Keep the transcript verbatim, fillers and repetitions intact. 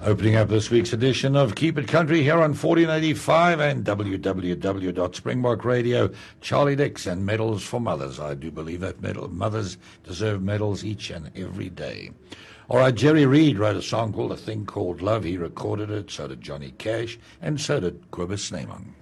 Opening up this week's edition of Keep It Country here on fourteen eighty-five and w w w dot springbok radio. Charlie Dix and Medals for Mothers. I do believe that medal, mothers deserve medals each and every day. All right, Jerry Reed wrote a song called A Thing Called Love. He recorded it, so did Johnny Cash, and so did Cobus Snyman.